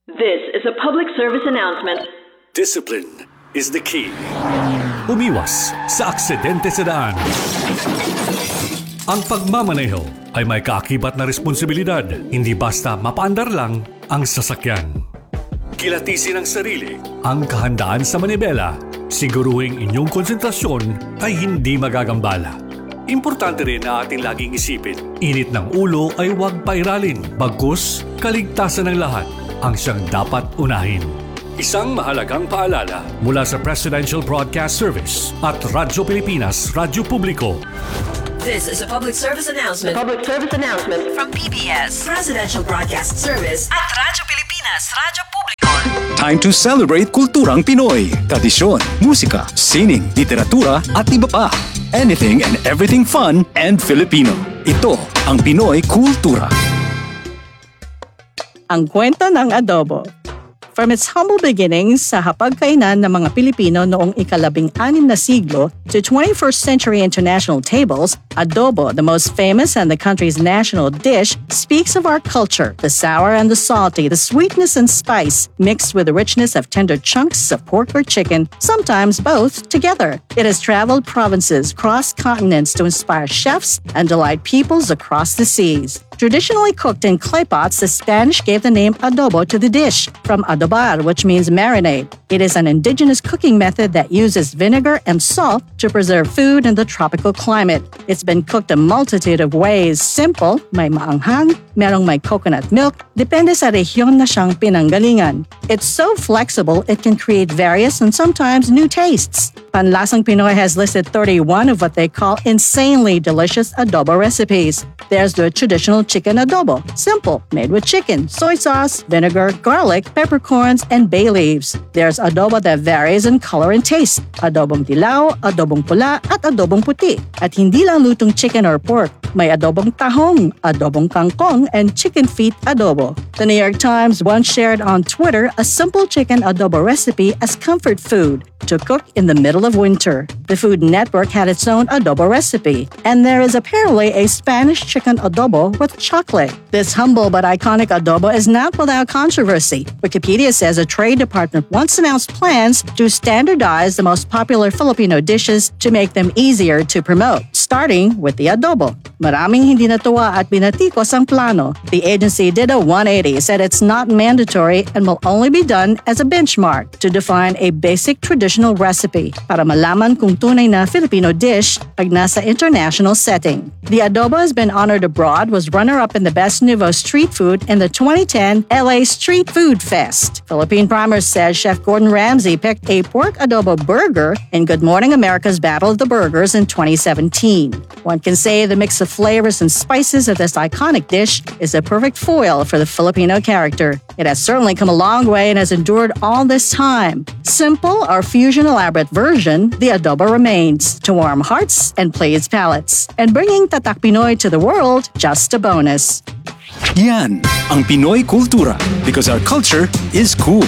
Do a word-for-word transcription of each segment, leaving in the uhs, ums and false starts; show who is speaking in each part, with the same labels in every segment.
Speaker 1: This is a public service announcement.
Speaker 2: Discipline is the key. Umiwas sa aksidente sa daan. Ang pagmamaneho ay may kaakibat na responsibilidad, hindi basta mapaandar lang ang sasakyan. Kilatisin ang sarili, ang kahandaan sa manibela, siguruhing inyong konsentrasyon ay hindi magagambala. Importante rin na ating laging isipin, init ng ulo ay huwag pairalin, bagkus kaligtasan ng lahat ang siyang dapat unahin. Isang mahalagang paalala mula sa Presidential Broadcast Service at Radyo Pilipinas, Radyo Publiko.
Speaker 3: This is a public service announcement.
Speaker 1: Public service announcement
Speaker 3: From P B S, Presidential Broadcast Service at Radyo Pilipinas, Radyo Publiko.
Speaker 4: Time to celebrate kulturang Pinoy. Tradisyon, musika, sining, literatura at iba pa. Anything and everything fun and Filipino. Ito ang Pinoy Kultura.
Speaker 5: Ang kwento ng adobo. From its humble beginnings sa hapagkainan ng mga Pilipino noong ikalabing-anim na siglo to twenty-first century international tables, adobo, the most famous and the country's national dish, speaks of our culture, the sour and the salty, the sweetness and spice, mixed with the richness of tender chunks of pork or chicken, sometimes both together. It has traveled provinces, crossed continents to inspire chefs and delight peoples across the seas. Traditionally cooked in clay pots, the Spanish gave the name adobo to the dish, from adobar, which means marinade. It is an indigenous cooking method that uses vinegar and salt to preserve food in the tropical climate. It's been cooked a multitude of ways. Simple, may maanghang, merong may coconut milk, depende sa rehiyon na siyang pinanggalingan. It's so flexible, it can create various and sometimes new tastes. Panlasang Pinoy has listed thirty-one of what they call insanely delicious adobo recipes. There's the traditional chicken adobo, simple, made with chicken, soy sauce, vinegar, garlic, peppercorns, and bay leaves. There's adobo that varies in color and taste, adobong dilaw, adobong pula, at adobong puti. At hindi lang lutong chicken or pork, may adobong tahong, adobong kangkong, and chicken feet adobo. The New York Times once shared on Twitter a simple chicken adobo recipe as comfort food to cook in the middle of winter. The Food Network had its own adobo recipe, and there is apparently a Spanish chicken adobo with chocolate. This humble but iconic adobo is not without controversy. Wikipedia says a trade department once announced plans to standardize the most popular Filipino dishes to make them easier to promote, starting with the adobo. Maraming hindi natuwa at binatikos ang plano. The agency did a one eighty, said it's not mandatory and will only be done as a benchmark to define a basic traditional recipe para malaman kung tunay na Filipino dish pag nasa international setting. The adobo has been honored abroad, was runner-up in the Best Nouveau Street Food in the twenty ten L A Street Food Fest. Philippine Primer says Chef Gordon Ramsay picked a pork adobo burger in Good Morning America's Battle of the Burgers in twenty seventeen. One can say the mix of flavors and spices of this iconic dish is a perfect foil for the Filipino character. It has certainly come a long way and has endured all this time. Simple or fusion elaborate version, the adobo remains to warm hearts and please palates. And bringing Tatak Pinoy to the world, just a bonus.
Speaker 4: Yan ang Pinoy Kultura, because our culture is cool.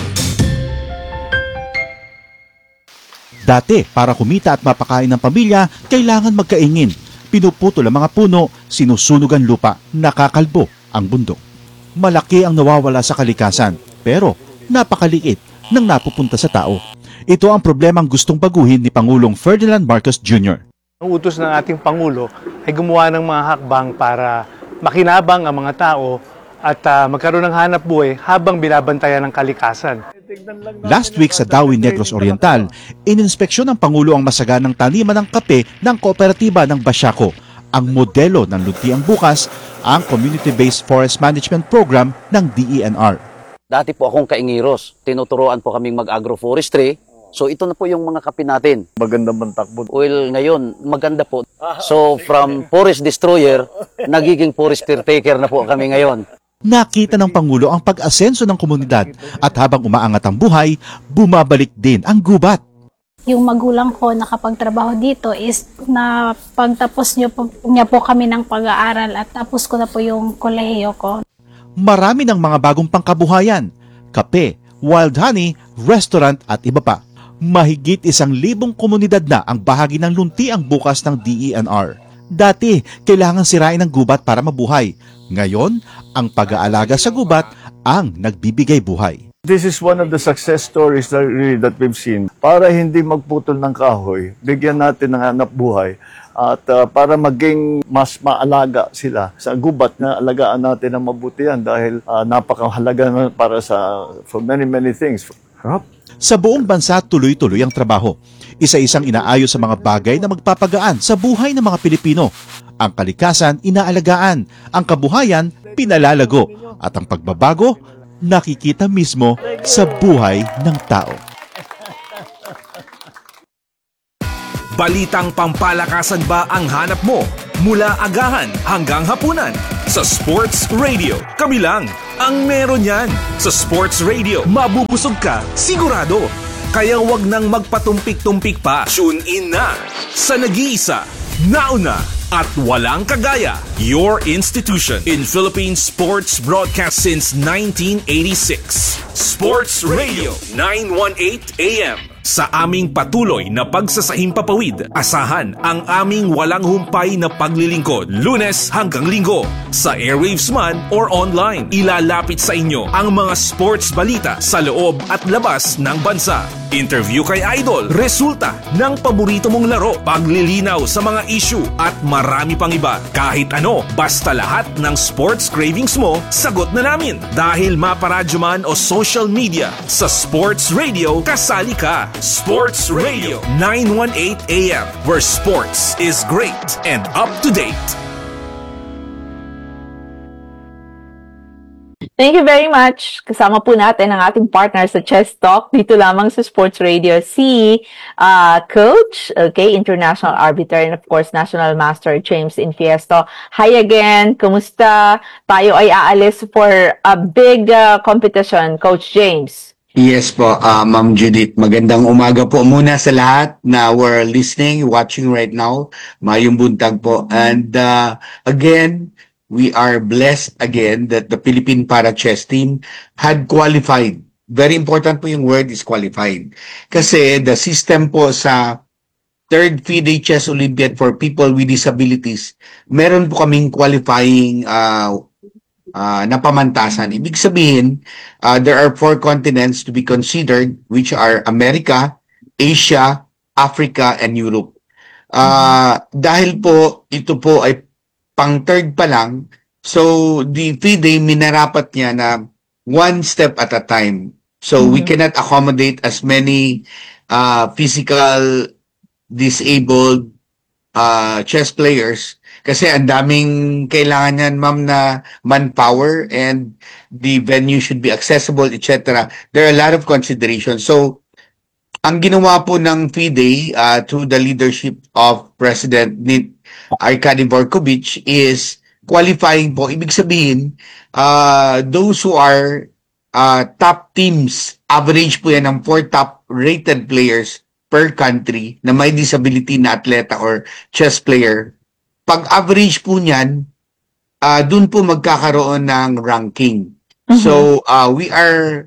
Speaker 6: Dati, para kumita at mapakain ng pamilya, kailangan magkaingin. Pinuputol ang mga puno, sinusunog ang lupa, nakakalbo ang bundok. Malaki ang nawawala sa kalikasan, pero napakaliit nang napupunta sa tao. Ito ang problemang gustong baguhin ni Pangulong Ferdinand Marcos Junior
Speaker 7: Ang utos ng ating Pangulo ay gumawa ng mga hakbang para makinabang ang mga tao at uh, magkaroon ng hanap buhay habang binabantayan ng kalikasan.
Speaker 6: Last week sa Dawi Negros Oriental, ininspeksyon ng Pangulo ang masaganang taniman ng kape ng kooperatiba ng Basiaco. Ang modelo ng Luntiang Bukas, ang Community-Based Forest Management Program ng D E N R.
Speaker 8: Dati po akong kaingiros, tinuturoan po kaming mag-agroforestry. So ito na po yung mga kape natin.
Speaker 9: Maganda bang takbo?
Speaker 8: Well, ngayon, maganda po. So from forest destroyer, nagiging forest caretaker na po kami ngayon.
Speaker 6: Nakita ng Pangulo ang pag-asenso ng komunidad at habang umaangat ang buhay, bumabalik din ang gubat.
Speaker 10: Yung magulang ko nakapagtrabaho dito is na pagtapos niyo po, niya po kami ng pag-aaral at tapos ko na po yung kolehiyo ko.
Speaker 6: Marami ng mga bagong pangkabuhayan, kape, wild honey, restaurant at iba pa. Mahigit isang libong komunidad na ang bahagi ng Luntiang Bukas ng D E N R. Dati, kailangan sirain ang gubat para mabuhay. Ngayon, ang pag-aalaga sa gubat ang nagbibigay buhay.
Speaker 9: This is one of the success stories that, really, that we've seen. Para hindi magputol ng kahoy, bigyan natin ng hanap buhay at uh, para maging mas maalaga sila sa gubat na alagaan natin ng mabuti yan dahil uh, napakahalaga na para sa for many many things. Harap.
Speaker 6: Sa buong bansa, tuloy-tuloy ang trabaho. Isa-isang inaayos sa mga bagay na magpapagaan sa buhay ng mga Pilipino. Ang kalikasan, inaalagaan. Ang kabuhayan, pinalalago. At ang pagbabago, nakikita mismo sa buhay ng tao.
Speaker 11: Balitang pampalakasan ba ang hanap mo? Mula agahan hanggang hapunan. Sa Sports Radio, kami lang ang meron yan. Sa Sports Radio, mabubusog ka, sigurado. Kaya wag nang magpatumpik-tumpik pa. Tune in na sa nag-iisa, nauna, at walang kagaya, your institution in Philippine sports broadcast since nineteen eighty-six. Sports Radio nine eighteen A M. Sa aming patuloy na pagsasahimpapawid, asahan ang aming walang humpay na paglilingkod, Lunes hanggang Linggo. Sa airwaves man or online, ilalapit sa inyo ang mga sports balita sa loob at labas ng bansa. Interview kay Idol, resulta ng paborito mong laro, paglilinaw sa mga issue at marami pang iba. Kahit ano, basta lahat ng sports cravings mo, sagot na namin. Dahil maparadyo man o social media, sa Sports Radio, kasali ka. Sports Radio nine eighteen A M, where sports is great and up to date.
Speaker 12: Thank you very much. Kasama po natin ang ating partner sa Chess Talk dito lamang sa Sports Radio, si uh, Coach, okay, International Arbiter and of course National Master James Infiesto. Hi again. Kumusta? Tayo ay aalis for a big uh, competition, Coach James.
Speaker 13: Yes po, uh, Ma'am Judith. Magandang umaga po muna sa lahat na we're listening, watching right now. Mayong buntag po. And uh, again, we are blessed again that the Philippine Para Chess team had qualified. Very important po yung word is qualified. Kasi the system po sa third FIDE Chess Olympiad for people with disabilities, meron po kaming qualifying uh, uh, na pamantasan. Ibig sabihin, uh, there are four continents to be considered, which are America, Asia, Africa, and Europe. Uh, dahil po, ito po ay pang third pa lang, so the FIDE minarapat niya na one step at a time. So mm-hmm. we cannot accommodate as many uh, physical disabled uh, chess players kasi ang daming kailangan yan, ma'am, na manpower and the venue should be accessible, et cetera. There are a lot of considerations. So ang ginawa po ng FIDE uh, through the leadership of President Arkady Dvorkovich is qualifying po. Ibig sabihin, uh, those who are uh, top teams, average po yan ng four top rated players per country na may disability na atleta or chess player. Pag average po niyan, uh, dun po magkakaroon ng ranking. Mm-hmm. So, uh, we are,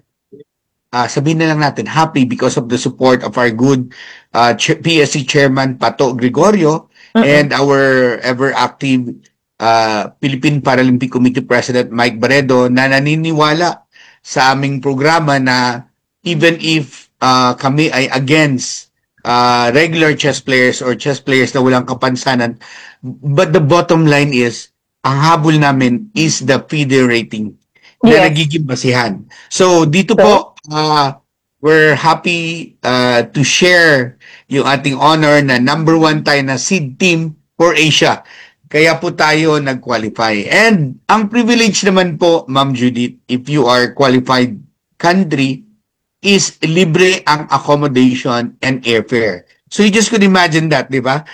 Speaker 13: uh, sabihin na lang natin, happy because of the support of our good uh, P S C Chairman Pato Gregorio, uh-huh. and our ever-active uh, Philippine Paralympic Committee President Mike Barredo na naniniwala sa aming programa na even if uh, kami ay against uh, regular chess players or chess players na walang kapansanan, but the bottom line is, ang habol namin is the FIDE rating na yes. nagiging basihan. So dito so, po, uh, we're happy uh, to share yung ating honor na number one tayo na seed team for Asia. Kaya po tayo nag-qualify. And ang privilege naman po, Ma'am Judith, if you are qualified country, is libre ang accommodation and airfare. So you just could imagine that, di ba?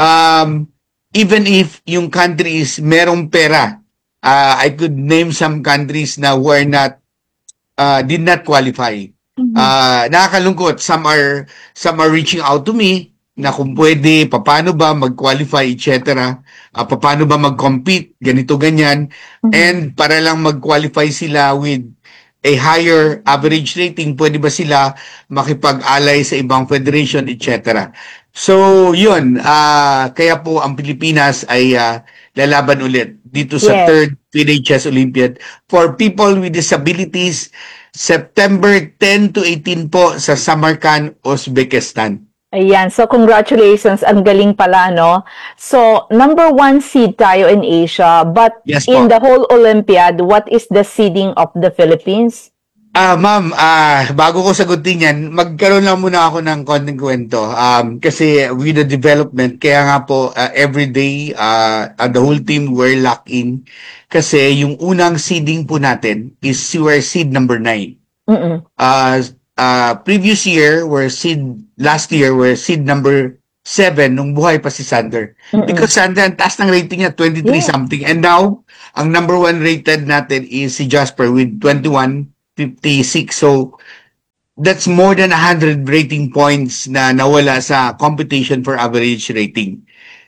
Speaker 13: Um, even if yung country is merong pera, uh, I could name some countries na were not, uh, did not qualify. Mm-hmm. Uh, nakakalungkot. Some are, some are reaching out to me na kung pwede, paano ba mag-qualify, et cetera. Uh, paano ba mag-compete, ganito, ganyan. Mm-hmm. And para lang mag-qualify sila with a higher average rating, pwede ba sila makipag-alay sa ibang federation, et cetera. So, yun. Uh, kaya po ang Pilipinas ay uh, lalaban ulit dito sa
Speaker 12: Yes.
Speaker 13: third P-Day Chess Olympiad for people with disabilities, September ten to eighteen po sa Samarkand, Uzbekistan.
Speaker 12: Ayan, so congratulations, ang galing pala, no? So, number one seed tayo in Asia, but
Speaker 13: Yes
Speaker 12: in
Speaker 13: po.
Speaker 12: the whole Olympiad, what is the seeding of the Philippines?
Speaker 13: Ah, ma'am, ah, bago ko sagutin yan, magkaroon lang muna ako ng konting kwento. Um, kasi with the development, kaya nga po, uh, every day, uh, uh, the whole team were locked in. Kasi yung unang seeding po natin is we were seed number nine.
Speaker 12: Mm-mm.
Speaker 13: Uh, uh, previous year, were seed, last year, were seed number seven nung buhay pa si Sander.
Speaker 12: Mm-mm.
Speaker 13: Because Sander, ang taas ng rating niya, twenty-three
Speaker 12: Yeah.
Speaker 13: something. And now, ang number one rated natin is si Jasper with twenty-one fifty-six. So, that's more than one hundred rating points na nawala sa competition for average rating.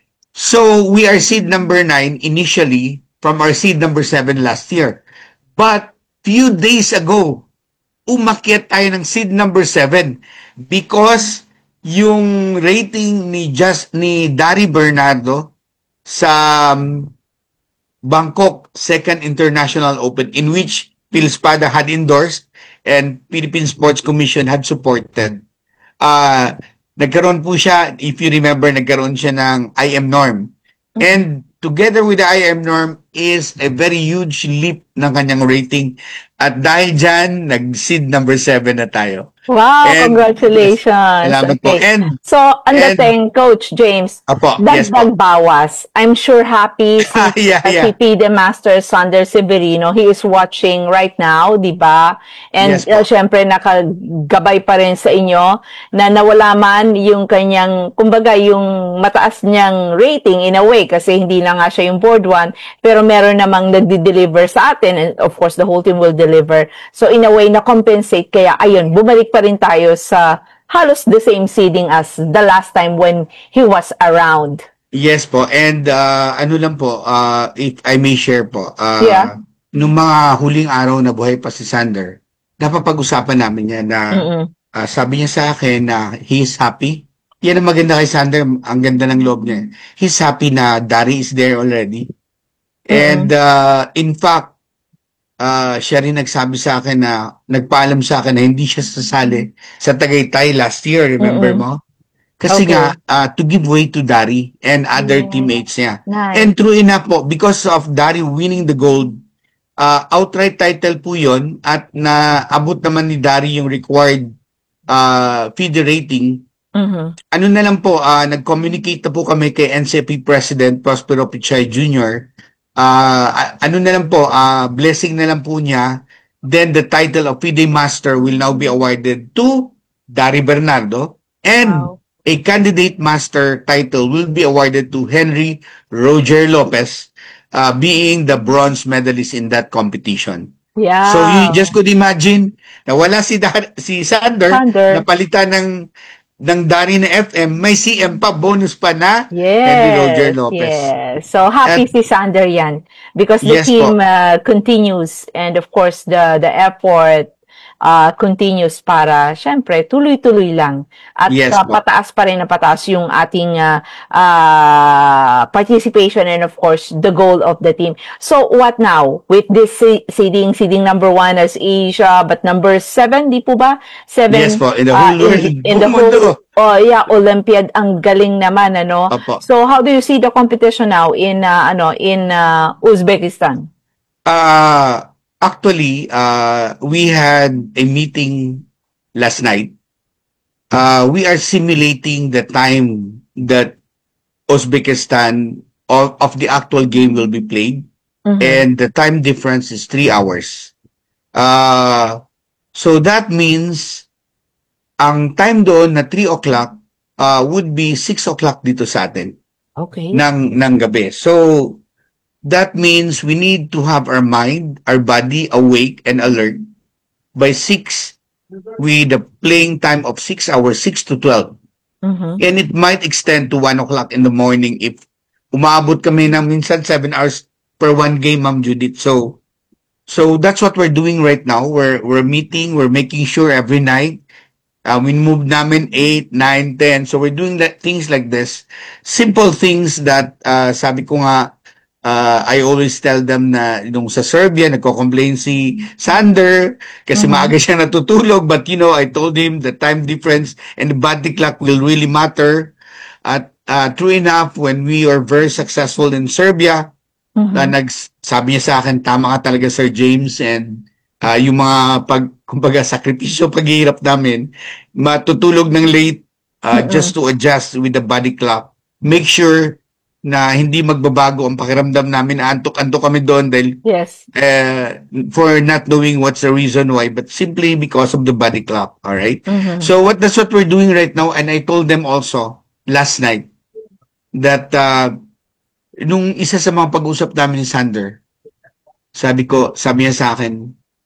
Speaker 13: So, we are seed number nine initially from our seed number seven last year. But, few days ago, umakyat tayo ng seed number seven because yung rating ni just ni Dari Bernardo sa um, Bangkok Second International Open, in which PhilSpada had endorsed and Philippine Sports Commission had supported. Uh, nagkaroon po siya, if you remember, nagkaroon siya ng I M norm. And together with the I M norm is a very huge leap ng kanyang rating. At dahil dyan, nag-seed number seven na tayo.
Speaker 12: Wow,
Speaker 13: And-
Speaker 12: congratulations.
Speaker 13: Salamat po.
Speaker 12: Okay.
Speaker 13: And-
Speaker 12: so, ang
Speaker 13: and-
Speaker 12: dating, Coach James,
Speaker 13: Apo, yes po.
Speaker 12: dagdag bawas. I'm sure happy si,
Speaker 13: Yeah, yeah.
Speaker 12: si P D Master Sander Severino. He is watching right now, di ba? And
Speaker 13: Yes po.
Speaker 12: uh, syempre, nakagabay pa rin sa inyo na nawala man yung kanyang, kumbaga, yung mataas niyang rating in a way kasi hindi na nga siya yung board one, pero meron namang nagdi-deliver sa atin and of course, the whole team will deliver. So, in a way, na-compensate. Kaya, ayun, bumalik pa rin tayo sa halos the same seeding as the last time when he was around.
Speaker 13: Yes po. And uh, ano lang po, uh, if I may share po, uh,
Speaker 12: Yeah.
Speaker 13: nung mga huling araw na buhay pa si Sander, napapag-usapan namin yan na
Speaker 12: Mm-mm.
Speaker 13: uh, sabi niya sa akin na he is happy. Yan ang maganda kay Sander, ang ganda ng loob niya. He's happy na Dari is there already. And uh, in fact, uh, siya rin nagsabi sa akin na, nagpaalam sa akin na hindi siya sasali sa Tagaytay last year, remember
Speaker 12: Mm-mm.
Speaker 13: mo? Kasi
Speaker 12: Okay.
Speaker 13: nga, uh, to give way to Dari and other
Speaker 12: Yeah.
Speaker 13: teammates niya.
Speaker 12: Nice.
Speaker 13: And true enough po, because of Dari winning the gold, uh, outright title po yon at naabot naman ni Dari yung required uh, F I D E rating.
Speaker 12: Mhm.
Speaker 13: Ano na lang po, uh, nag-communicate na po kami kay N C P President Prospero Pichay Junior Uh, a- ano na lang po, uh, blessing na lang po niya. Then the title of F I D E Master will now be awarded to Dari Bernardo. And
Speaker 12: Wow.
Speaker 13: a candidate master title will be awarded to Henry Roger Lopez, uh, being the bronze medalist in that competition.
Speaker 12: Yeah.
Speaker 13: So you just could imagine na wala si, Dar- si Sander,
Speaker 12: Sander.
Speaker 13: napalitan ng ng Dari na F M, may C M pa, bonus pa na
Speaker 12: Yes,
Speaker 13: Henry Roger Lopez.
Speaker 12: yes. So happy
Speaker 13: At-
Speaker 12: si Sander yan because the
Speaker 13: Yes
Speaker 12: team
Speaker 13: po.
Speaker 12: uh, continues and of course the the effort uh, continues para syempre tuloy-tuloy lang at
Speaker 13: Yes
Speaker 12: uh,
Speaker 13: po.
Speaker 12: pataas pa rin na pataas yung ating uh, uh, participation and of course the goal of the team. So what now with this se- seeding seeding number one as Asia but number seven di po ba? Seven
Speaker 13: Yes po, in the
Speaker 12: uh,
Speaker 13: whole world.
Speaker 12: in, in the
Speaker 13: Buong mundo.
Speaker 12: whole oh yeah Olympiad ang galing naman ano.
Speaker 13: Opo.
Speaker 12: So how do you see the competition now in uh, ano in uh, Uzbekistan?
Speaker 13: Uh, actually, uh, we had a meeting last night. Uh, we are simulating the time that Uzbekistan of, of the actual game will be played.
Speaker 12: Mhm.
Speaker 13: And the time difference is three hours. Uh, so that means ang time doon na three o'clock uh, would be six o'clock dito sa atin
Speaker 12: Okay.
Speaker 13: ng, ng gabi. So that means we need to have our mind, our body awake and alert by six with the playing time of six hours, six to twelve.
Speaker 12: Mhm.
Speaker 13: And it might extend to one o'clock in the morning if umaabot kami ng minsan seven hours per one game, Ma'am Judith. So, so that's what we're doing right now. We're, we're meeting, we're making sure every night, uh, we move namin eight, nine, ten. So we're doing that, things like this. Simple things that, uh, sabi ko nga, Uh, I always tell them na nung sa Serbia, nagko-complain si Sander kasi
Speaker 12: Mhm.
Speaker 13: maaga siya natutulog. But you know, I told him the time difference and the body clock will really matter. At uh, true enough, when we are very successful in Serbia,
Speaker 12: Mhm.
Speaker 13: na nags sabi niya sa akin, tama ka talaga Sir James, and uh, yung mga pag kumbaga sakripisyo paghihirap namin, matutulog ng late uh,
Speaker 12: Mm-mm.
Speaker 13: just to adjust with the body clock. Make sure na hindi magbabago ang pakiramdam namin, antok-antok kami doon dahil
Speaker 12: Yes.
Speaker 13: uh, for not knowing what's the reason why, but simply because of the body clock. All right.
Speaker 12: Mhm.
Speaker 13: So what that's what we're doing right now, and I told them also last night that uh, nung isa sa mga pag-usap namin ni Sander, sabi ko, sabi niya sa akin,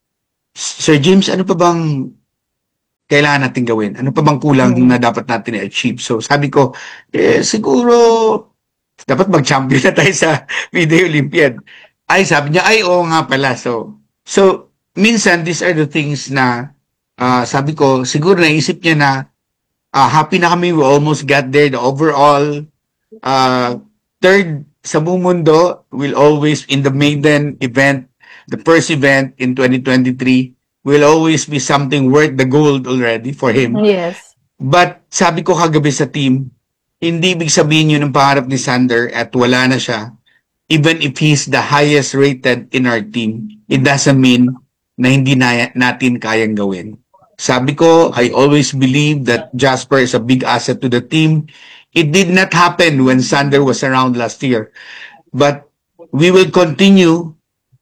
Speaker 13: Sir James, ano pa bang kailangan natin gawin? Ano pa bang kulang
Speaker 12: Mm.
Speaker 13: na dapat natin i-achieve? So sabi ko, eh siguro dapat mag-champion na tayo sa Video Olympiad. Ay, sabi niya, ay, oo nga pala. So, so minsan, these are the things na uh, sabi ko, siguro naisip niya na uh, happy na kami, we almost got there. The overall uh, third sa buong mundo will always, in the maiden event, the first event in twenty twenty-three, will always be something worth the gold already for him.
Speaker 12: Yes.
Speaker 13: But sabi ko kagabi sa team, hindi ibig sabihin yun ang pangarap ni Sander at wala na siya. Even if he's the highest rated in our team, it doesn't mean na hindi na, natin kayang gawin. Sabi ko, I always believe that Jasper is a big asset to the team. It did not happen when Sander was around last year. But we will continue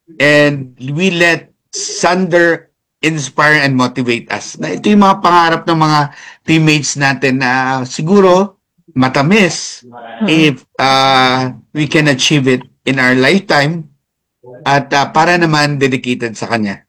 Speaker 13: and we let Sander inspire and motivate us. Na ito yung mga pangarap ng mga teammates natin na siguro matamis if uh, we can achieve it in our lifetime at uh, para naman dedicated sa kanya.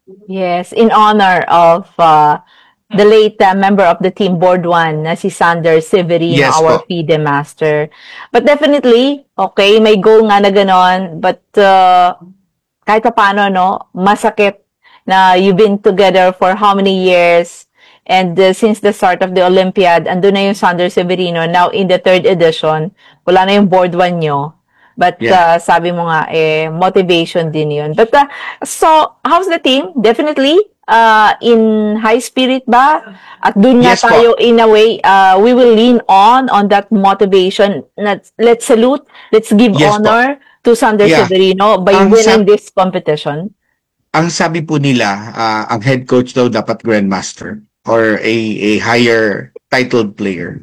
Speaker 12: Yes, in honor of uh, the late uh, member of the team Board one na si Sander Severino,
Speaker 13: Yes
Speaker 12: our
Speaker 13: po.
Speaker 12: FIDE master. But definitely, okay, may goal nga na ganon, but uh, kahit pa paano, no, masakit na you've been together for how many years, and uh, since the start of the Olympiad, andun na yung Sander Severino, now in the third edition, wala na yung Board one nyo. But uh,
Speaker 13: Yeah.
Speaker 12: sabi mo nga, eh, motivation din yun. But uh, so, how's the team? Definitely, uh, in high spirit ba? At dun nga
Speaker 13: Yes po.
Speaker 12: tayo, in a way, uh, we will lean on, on that motivation. Let's, let's salute, let's give
Speaker 13: Yes po.
Speaker 12: honor to Sander
Speaker 13: Yeah.
Speaker 12: Severino by
Speaker 13: Ang
Speaker 12: winning
Speaker 13: sab-
Speaker 12: this competition.
Speaker 13: Ang sabi po nila, uh, ang head coach daw dapat grandmaster or a a higher titled player.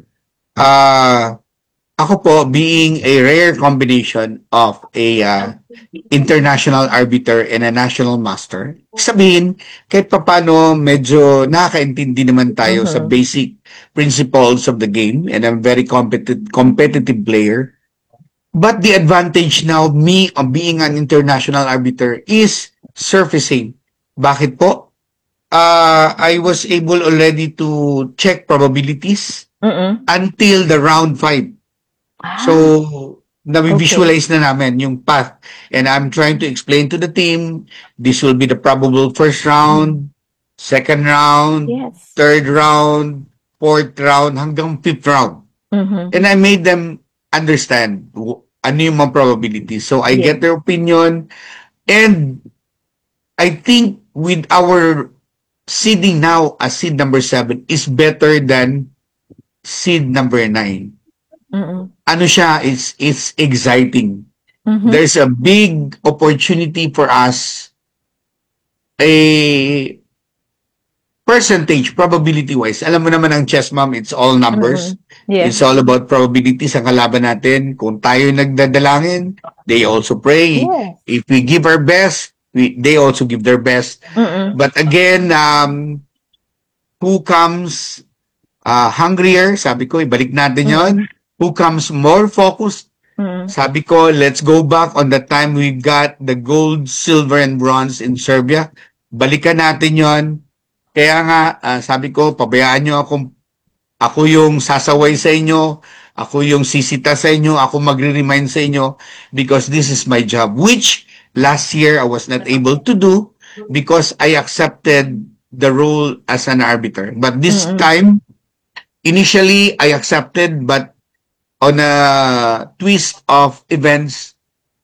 Speaker 13: Uh, ako po, being a rare combination of a uh, international arbiter and a national master, sabihin, kahit papano medyo nakakaintindi naman tayo sa
Speaker 12: Mhm.
Speaker 13: basic principles of the game, and I'm very competitive competitive player. But the advantage now, me of being an international arbiter, is surfacing. Bakit po? Uh, I was able already to check probabilities
Speaker 12: Mm-mm.
Speaker 13: until the round five. So, na-visualize na namin yung path. And I'm trying to explain to the team, this will be the probable first round, second round,
Speaker 12: Yes.
Speaker 13: third round, fourth round, hanggang fifth round.
Speaker 12: Mhm.
Speaker 13: And I made them understand w- ano yung mga probabilities. So I
Speaker 12: Yeah.
Speaker 13: get their opinion. And I think with our seeding now as seed number seven is better than seed number nine.
Speaker 12: Mm-mm.
Speaker 13: Ano siya, it's, it's exciting.
Speaker 12: Mhm.
Speaker 13: There's a big opportunity for us, a percentage, probability-wise. Alam mo naman ang chess, ma'am, it's all numbers.
Speaker 12: Yes.
Speaker 13: It's all about probabilities ang kalaban natin. Kung tayo nagdadalangin, they also pray.
Speaker 12: Yes.
Speaker 13: If we give our best, we, they also give their best.
Speaker 12: Mm-mm.
Speaker 13: But again, um, who comes uh, hungrier? Sabi ko, ibalik natin yon. Who comes more focused?
Speaker 12: Mm-mm.
Speaker 13: Sabi ko, let's go back on the time we got the gold, silver, and bronze in Serbia. Balikan natin yon. Kaya nga, ah, sabi ko, pabayaan nyo akong ako yung sasaway sa inyo, ako yung sisita sa inyo, ako magre-remind sa inyo because this is my job, which last year I was not able to do because I accepted the role as an arbiter. But this
Speaker 12: Mm-mm.
Speaker 13: time, initially I accepted, but on a twist of events,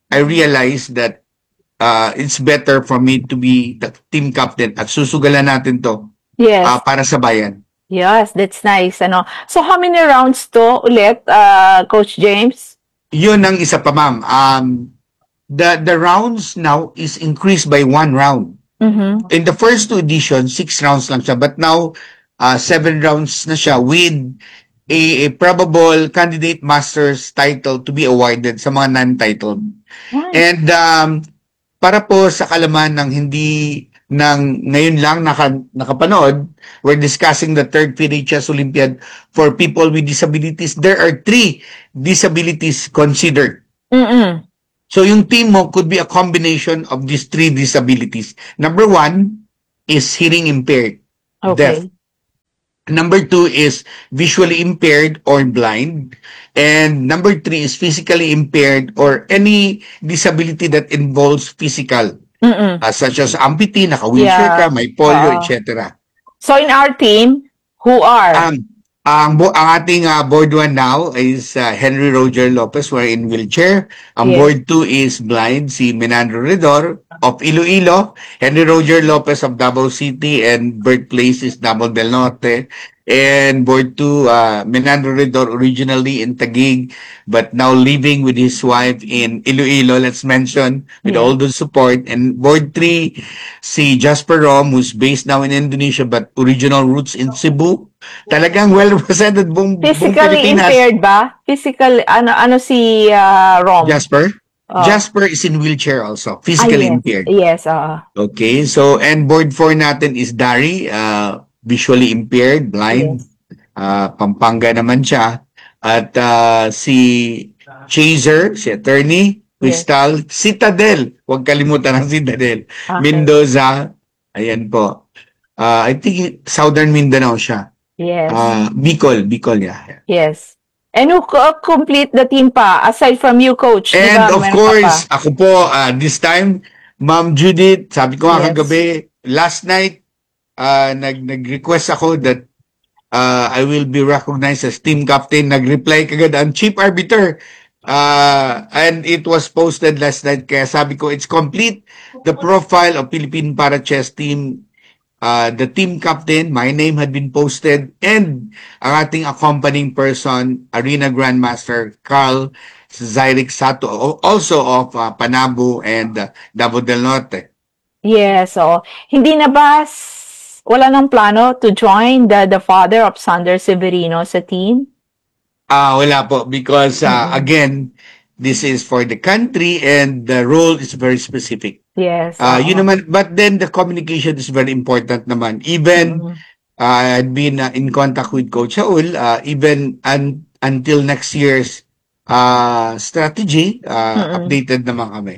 Speaker 13: I realized that uh, it's better for me to be the team captain at susugalan natin to
Speaker 12: Yes.
Speaker 13: uh, para sa bayan.
Speaker 12: Yes, that's nice. Ano? So how many rounds to ulit, uh, Coach James?
Speaker 13: Yun ang isa pa, ma'am. Um, the, the rounds now is increased by one round.
Speaker 12: Mm-hmm.
Speaker 13: In the first two editions, six rounds lang siya. But now, uh, seven rounds na siya with a, a probable candidate master's title to be awarded sa mga non-titled.
Speaker 12: Nice.
Speaker 13: And um, para po sa kalaman ng hindi ng ngayon lang naka, nakapanood, we're discussing the third P R H S Olympiad for people with disabilities. There are three disabilities considered.
Speaker 12: Mm-mm.
Speaker 13: So yung team mo could be a combination of these three disabilities. Number one is hearing impaired, deaf.
Speaker 12: Okay.
Speaker 13: Number two is visually impaired or blind. And number three is physically impaired or any disability that involves physical.
Speaker 12: Mm-mm.
Speaker 13: Uh, such as amputee, naka-wheelchair
Speaker 12: Yeah.
Speaker 13: ka, may polio,
Speaker 12: Oo.
Speaker 13: et cetera.
Speaker 12: So in our team, who are?
Speaker 13: Um, ang, bo- ang ating uh, board one now is uh, Henry Roger Lopez, we're in wheelchair. Ang
Speaker 12: Yes.
Speaker 13: board two is blind, si Menandro Redor of Iloilo, Henry Roger Lopez of Davao City, and birthplace is Davao del Norte. And board two, uh, Menandro Redor, originally in Taguig, but now living with his wife in Iloilo, let's mention, with
Speaker 12: Yeah.
Speaker 13: all the support. And board three, si Jasper Rom, who's based now in Indonesia, but original roots in Cebu. Talagang well-represented buong, buong
Speaker 12: Physically
Speaker 13: Pilipinas.
Speaker 12: impaired ba? Physical, ano ano si uh, Rom?
Speaker 13: Jasper?
Speaker 12: Oh.
Speaker 13: Jasper is in wheelchair also,
Speaker 12: Ah,
Speaker 13: physically
Speaker 12: yes.
Speaker 13: impaired.
Speaker 12: Yes, oo.
Speaker 13: Okay, so and board four natin is Dari, uh, visually impaired, blind. Uh, Pampanga naman siya. At uh, si Chaser, si attorney, Crystal, Citadel, huwag kalimutan ang Citadel.
Speaker 12: Okay.
Speaker 13: Mendoza, ayan po. Uh, I think Southern Mindanao siya.
Speaker 12: Yes.
Speaker 13: Uh, Bicol, Bicol yeah.
Speaker 12: Yes. And who co- complete the team pa, aside from you, Coach? di
Speaker 13: And
Speaker 12: ba,
Speaker 13: of
Speaker 12: meron ka
Speaker 13: course,
Speaker 12: pa?
Speaker 13: ako po, uh, this time, Ma'am Judith, sabi ko nga
Speaker 12: Yes.
Speaker 13: kagabi, last night, uh, nag, nag-request ako that uh, I will be recognized as team captain. Nag-reply kagad ang chief arbiter. Uh, and it was posted last night. Kaya sabi ko, it's complete. The profile of Philippine Para Chess Team, uh, the team captain, my name had been posted, and ang ating accompanying person, Arena Grandmaster Carl Zyric Sato, al- also of uh, Panabo and uh, Davao del Norte.
Speaker 12: Yes, so hindi na ba s- wala nang plano to join the the father of Sander Severino sa team?
Speaker 13: Ah, wala po because uh, again, this is for the country and the role is very specific.
Speaker 12: Yes.
Speaker 13: Uh,
Speaker 12: oo.
Speaker 13: yun naman, but then the communication is very important naman. Even
Speaker 12: Mhm.
Speaker 13: uh, I'd been uh, in contact with Coach Saul, uh, even un- until next year's uh, strategy, uh,
Speaker 12: Mm-mm.
Speaker 13: updated naman kami.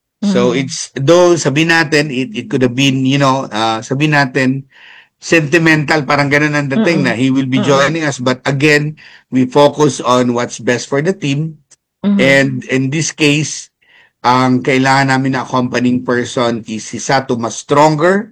Speaker 13: So
Speaker 12: Mhm.
Speaker 13: it's, though sabihin natin, it, it could have been, you know, uh, sabihin natin, sentimental, parang ganun ang dating
Speaker 12: Mm-mm.
Speaker 13: na he will be
Speaker 12: Mm-mm.
Speaker 13: joining us. But again, we focus on what's best for the team.
Speaker 12: Mhm.
Speaker 13: And in this case, ang kailangan namin na accompanying person is si Sato mas stronger.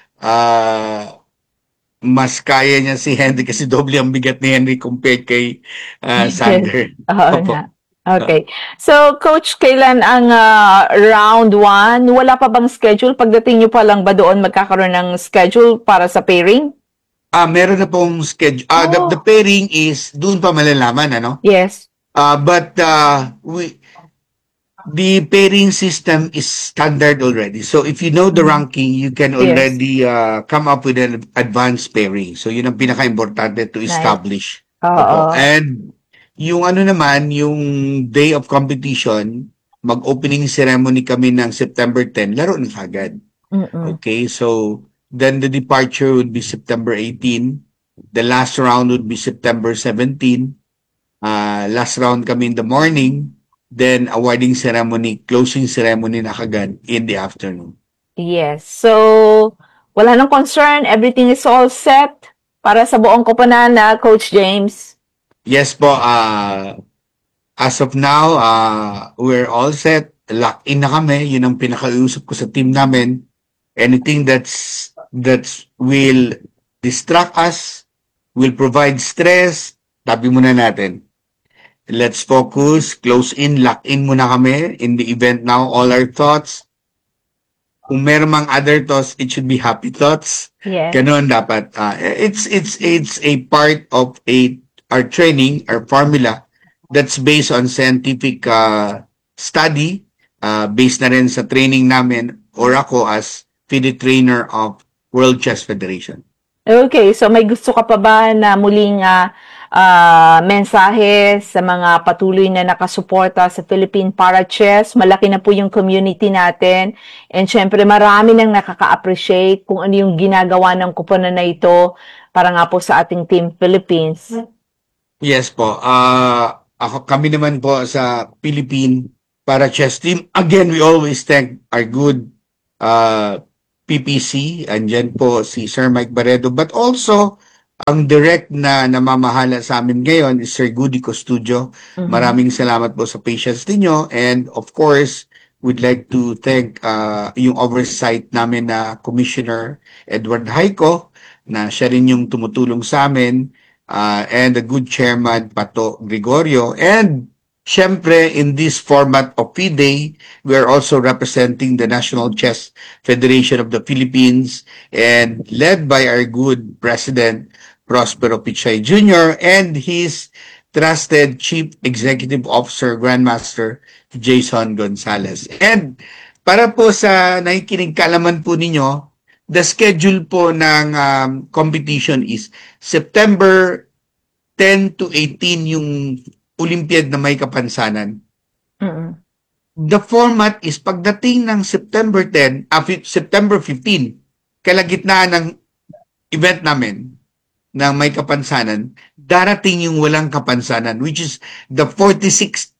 Speaker 13: Uh, mas kaya niya si Henry kasi doble ang bigat ni Henry compared kay uh, Sander.
Speaker 12: Oo
Speaker 13: Opo.
Speaker 12: nga. Okay. So, Coach, kailan ang ah, round one? Wala pa bang schedule? Pagdating nyo pa lang ba doon magkakaroon ng schedule para sa pairing?
Speaker 13: Ah, meron na pong schedule. Ah, the, the pairing is doon pa malalaman, ano?
Speaker 12: Yes.
Speaker 13: Uh, but uh, we the pairing system is standard already. So if you know the ranking, you can
Speaker 12: Yes.
Speaker 13: already uh, come up with an advanced pairing. So yun ang pinaka-importante to
Speaker 12: Nice.
Speaker 13: establish.
Speaker 12: Oo.
Speaker 13: Opo. And yung ano naman, yung day of competition, mag-opening ceremony kami ng September tenth, laro na kagad.
Speaker 12: Mm-mm.
Speaker 13: Okay, so then the departure would be September eighteenth. The last round would be September seventeenth. Uh, last round kami in the morning. Then awarding ceremony, closing ceremony na kagad in the afternoon.
Speaker 12: Yes. So, wala nang concern. Everything is all set para sa buong koponan na Coach James.
Speaker 13: Yes po, uh, as of now, uh, we're all set. Locked in na kami. Yun ang pinakausap ko sa team namin. Anything that's that's will distract us, will provide stress, tabi muna natin. let's focus, close in, lock in muna kami in the event now. All our thoughts, kung meron mang other thoughts, it should be happy thoughts.
Speaker 12: Yes.
Speaker 13: Ganon dapat. Uh, it's it's it's a part of a our training, our formula that's based on scientific uh, study, uh, based na rin sa training namin or ako as F I D E trainer of World Chess Federation.
Speaker 12: Okay, so may gusto ka pa ba na muling uh, uh, mensahe sa mga patuloy na nakasuporta sa Philippine Para Chess? Malaki na po yung community natin. And syempre, marami nang nakaka-appreciate kung ano yung ginagawa ng kuponan na ito para nga po sa ating Team Philippines.
Speaker 13: Yes po. Uh, ako, kami naman po sa Philippine Para Chess Team. Again, we always thank our good uh, P P C, andyan po si Sir Mike Barredo, but also ang direct na namamahala sa amin ngayon is Sir Goody Custodio. Mm-hmm. Maraming salamat po sa patience ninyo, and of course, we'd like to thank uh, yung oversight namin na Commissioner Edward Haico, na siya rin yung tumutulong sa amin, uh, and the good Chairman Pato Gregorio, and syempre, in this format of F I D E, we are also representing the National Chess Federation of the Philippines and led by our good President, Prospero Pichay Junior and his trusted Chief Executive Officer, Grandmaster Jason Gonzalez. And para po sa nakikinig kaalaman po ninyo, the schedule po ng um, competition is September ten to eighteen yung Olympiad na may kapansanan.
Speaker 12: Mm-mm.
Speaker 13: The format is pagdating ng September ten, uh, September fifteen, kalagitnaan ng event namin na may kapansanan, darating yung walang kapansanan, which is the forty-sixth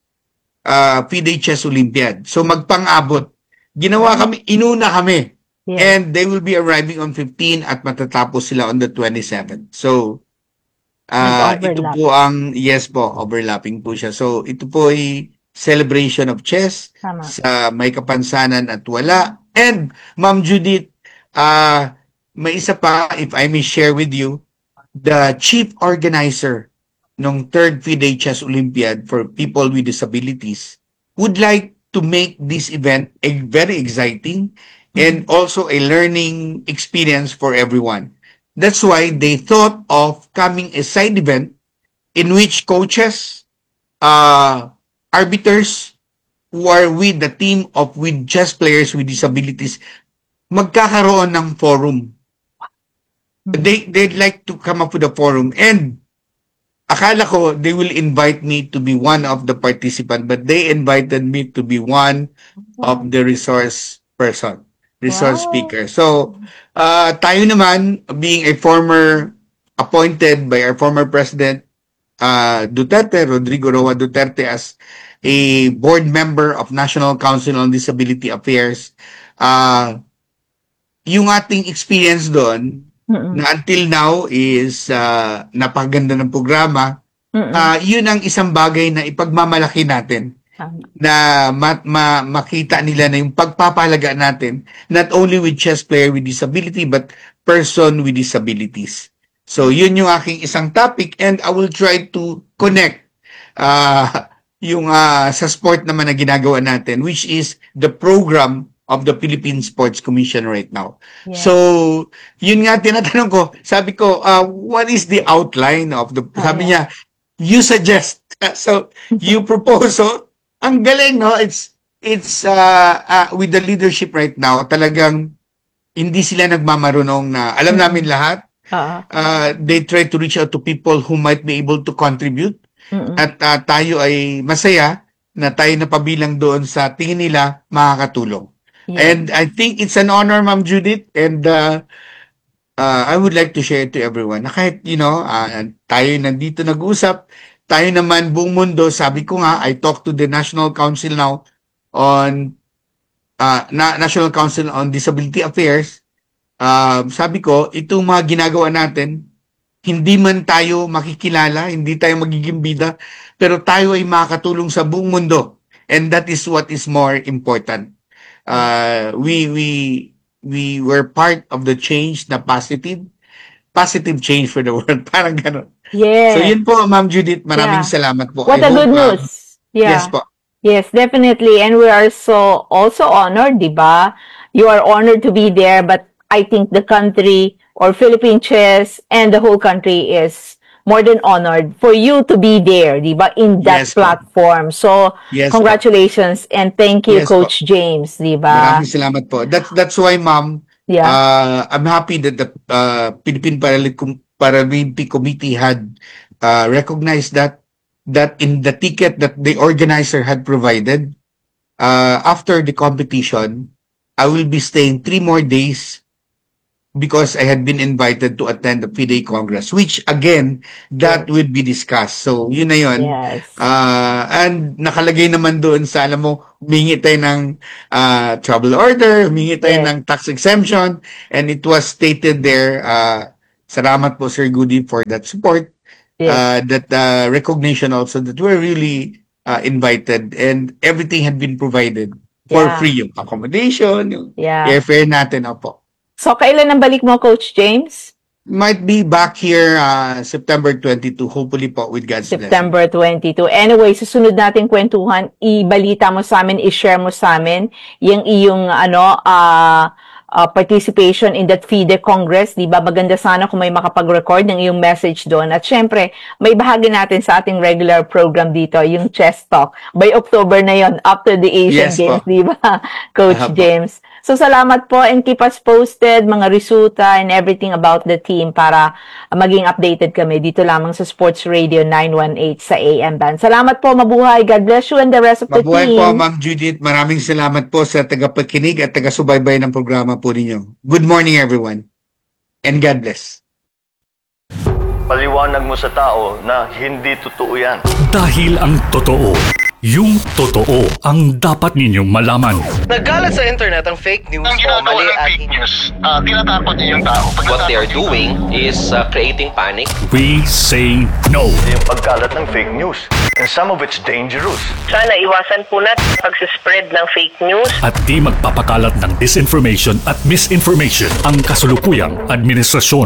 Speaker 13: uh, F I D E Chess Olympiad. So magpang-abot. Ginawa kami, inuna kami. Yeah. And they will be arriving on fifteen at matatapos sila on the twenty-seventh. So, Uh, ito po ang, yes po, overlapping po siya. So, ito po ay celebration of chess.
Speaker 12: Tama.
Speaker 13: Sa may kapansanan at wala. And, Ma'am Judith, uh, may isa pa, if I may share with you, the chief organizer ng third F I D E Chess Olympiad for people with disabilities would like to make this event a very exciting and also a learning experience for everyone. That's why they thought of coming a side event in which coaches, uh, arbiters who are with the team of with chess players with disabilities magkakaroon ng forum. They, they'd like to come up with a forum, and akala ko they will invite me to be one of the participants, but they invited me to be one of the resource person. Resource wow. speaker. So, uh, tayo naman, being a former, appointed by our former President uh, Duterte, Rodrigo Roa Duterte, as a board member of National Council on Disability Affairs, uh, yung ating experience doon, mm-mm, na until now is uh, napakaganda ng programa, uh, yun ang isang bagay na ipagmamalaki natin. Na ma- ma- makita nila na yung pagpapahalaga natin, not only with chess player with disability, but person with disabilities. So, yun yung aking isang topic, and I will try to connect uh, yung uh, sa sport naman na ginagawa natin, which is the program of the Philippine Sports Commission right now. Yeah. So, yun nga tinatanong ko, sabi ko, uh, what is the outline of the, oh, sabi yeah. niya, you suggest. So, you propose, so, ang galing, no? It's, it's, uh, uh, with the leadership right now, talagang hindi sila nagmamarunong na, alam namin lahat, uh-huh. uh, they try to reach out to people who might be able to contribute, mm-hmm. at uh, tayo ay masaya na tayo napabilang doon sa tingin nila makakatulong. Yeah. And I think it's an honor, Ma'am Judith, and uh, uh, I would like to share it to everyone. Na kahit, you know, uh, tayo nandito nag-usap, tayo naman buong mundo, sabi ko nga, I talked to the National Council now on uh, na National Council on Disability Affairs. Uh, sabi ko, itong mga ginagawa natin, hindi man tayo makikilala, hindi tayo magiging bida, pero tayo ay makakatulong sa buong mundo. And that is what is more important. Uh, we we we were part of the change na positive, positive change for the world. Parang gano'n.
Speaker 12: Yes.
Speaker 13: So yun po, Ma'am Judith, maraming
Speaker 12: Yeah.
Speaker 13: salamat po.
Speaker 12: What
Speaker 13: I
Speaker 12: a good
Speaker 13: hope, uh,
Speaker 12: news. Yeah.
Speaker 13: Yes po.
Speaker 12: Yes, definitely. And we are so also honored, di ba? You are honored to be there, but I think the country or Philippine chess and the whole country is more than honored for you to be there, di ba? In that
Speaker 13: Yes, po.
Speaker 12: platform. So,
Speaker 13: Yes, po.
Speaker 12: congratulations and thank you,
Speaker 13: Yes,
Speaker 12: Coach James, di ba?
Speaker 13: Maraming salamat po. That's that's why, Ma'am,
Speaker 12: Yeah.
Speaker 13: uh, I'm happy that the uh, Philippine Paralympic Paralympic Committee had uh, recognized that that in the ticket that the organizer had provided, uh, after the competition, I will be staying three more days because I had been invited to attend the P D A Congress, which again, that will be discussed. So, yun na yun.
Speaker 12: Yes.
Speaker 13: Uh, and nakalagay naman doon sa, alam mo, humingi tayo ng uh, travel order, humingi tayo
Speaker 12: Yes.
Speaker 13: ng tax exemption, and it was stated there, uh, salamat po Sir Goody for that support,
Speaker 12: Yes.
Speaker 13: uh, that uh, recognition also that we're really uh, invited and everything had been provided for
Speaker 12: Yeah.
Speaker 13: free, yung accommodation, yung
Speaker 12: Yeah.
Speaker 13: airfare natin, opo.
Speaker 12: So, kailan ang balik mo, Coach James?
Speaker 13: Might be back here uh, September twenty-two, hopefully po with God's blessing.
Speaker 12: September twenty-two. Anyway, susunod nating kwentuhan, ibalita mo sa amin, i-share mo sa amin yung iyong ano, ah, ah, participation in that F I D E Congress. Di ba? Maganda sana kung may makapag-record ng iyong message doon. At syempre, may bahagi natin sa ating regular program dito, yung Chess Talk. By October na yon after the Asian
Speaker 13: Yes,
Speaker 12: Games,
Speaker 13: po.
Speaker 12: di ba? Coach
Speaker 13: Aha, po.
Speaker 12: James. So, salamat po and keep us posted, mga resulta and everything about the team para uh, maging updated kami dito lamang sa Sports Radio nine one eight sa A M band. Salamat po, mabuhay. God bless you and the rest of the
Speaker 13: Mabuhay
Speaker 12: team.
Speaker 13: po, Ma'am Judith. Maraming salamat po sa tagapakinig at taga-subaybay ng programa po ninyo. Good morning, everyone. And God bless.
Speaker 14: Paliwanag mo sa tao na hindi totoo yan.
Speaker 2: Dahil ang totoo, yung totoo ang dapat ninyong malaman.
Speaker 15: Nagkalat sa internet ang fake news
Speaker 16: Ang
Speaker 15: o
Speaker 16: ginagawa
Speaker 15: mali
Speaker 16: ng
Speaker 15: at
Speaker 16: fake news, uh, tinatapon niyo yung tao.
Speaker 15: what they are doing is uh, creating panic.
Speaker 2: We say no.
Speaker 14: Yung pagkalat ng fake news. And some of it's dangerous.
Speaker 1: Sana iwasan po natin pag-spread ng fake news.
Speaker 2: At di magpapakalat ng disinformation at misinformation ang kasulukuyang administrasyon.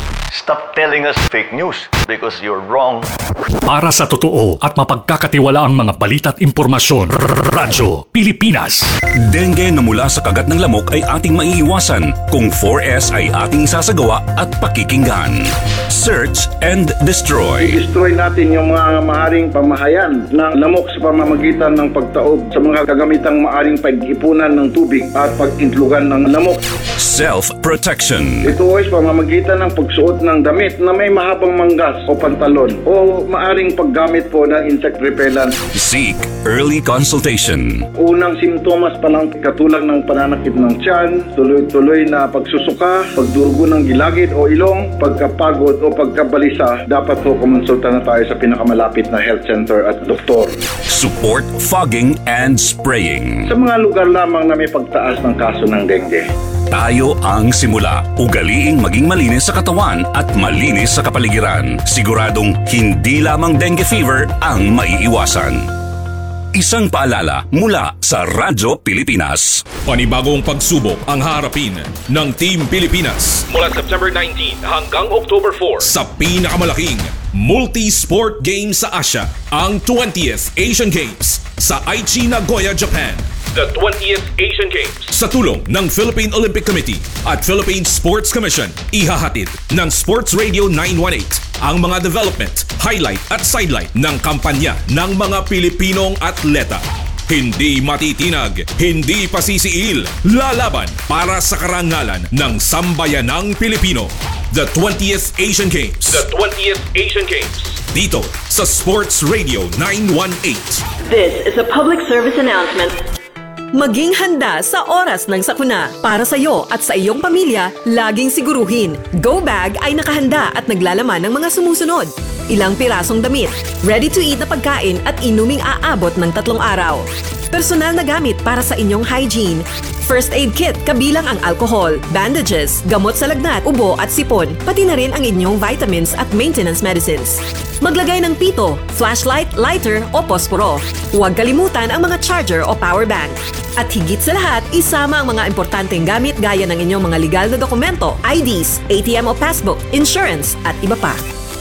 Speaker 14: Stop telling us fake news because you're wrong.
Speaker 2: Para sa totoo at mapagkakatiwala ang mga balita at impormasyon, Radyo Pilipinas.
Speaker 11: Dengue na mula sa kagat ng lamok ay ating maiiwasan kung four S ay ating sasagawa at pakikinggan. Search and destroy.
Speaker 17: Destroy natin yung mga maaring pamahayan ng lamok sa pamamagitan ng pagtaob sa mga kagamitang maaring pag-ipunan ng tubig at pag-intlugan ng lamok.
Speaker 11: Self-protection.
Speaker 17: Ito ay sa pamamagitan ng pagsuot ng damit na may mahabang manggas o pantalon o maaring paggamit po ng insect repellent.
Speaker 11: Seek early consultation.
Speaker 17: Unang simptomas pa lang katulad ng pananakit ng tiyan, tuloy-tuloy na pagsusuka, pagdurugo ng gilagid o ilong, pagkapagod o pagkabalisa, dapat po kumonsulta na tayo sa pinakamalapit na health center at doktor.
Speaker 11: Support fogging and spraying.
Speaker 17: Sa mga lugar lamang na may pagtaas ng kaso ng dengue.
Speaker 11: Tayo ang simula. Ugaliing maging malinis sa katawan at malinis sa kapaligiran. Siguradong hindi lamang dengue fever ang maiiwasan. Isang paalala mula sa Radyo Pilipinas.
Speaker 18: Panibagong pagsubok ang harapin ng Team Pilipinas mula September nineteenth hanggang October fourth sa pinakamalaking multi-sport games sa Asia, ang twentieth Asian Games sa Aichi, Nagoya, Japan. The twentieth Asian Games sa tulong ng Philippine Olympic Committee at Philippine Sports Commission, ihahatid ng Sports Radio nine one eight ang mga development, highlight at sidelight ng kampanya ng mga Pilipinong atleta. Hindi matitinag, hindi pasisiil, lalaban para sa karangalan ng sambayanang Pilipino. The twentieth Asian Games. The twentieth Asian Games. Dito sa Sports Radio nine one eight.
Speaker 1: This is a public service announcement.
Speaker 3: Maging handa sa oras ng sakuna. Para sa iyo at sa iyong pamilya, laging siguruhin, Go Bag ay nakahanda at naglalaman ng mga sumusunod. Ilang pirasong damit, ready-to-eat na pagkain at inuming aabot ng tatlong araw. Personal na gamit para sa inyong hygiene. First aid kit kabilang ang alcohol, bandages, gamot sa lagnat, ubo at sipon, pati na rin ang inyong vitamins at maintenance medicines. Maglagay ng pito, flashlight, lighter o posporo. Huwag kalimutan ang mga charger o power bank. At higit sa lahat, isama ang mga importanteng gamit gaya ng inyong mga legal na dokumento, I Ds, A T M o passbook, insurance at iba pa.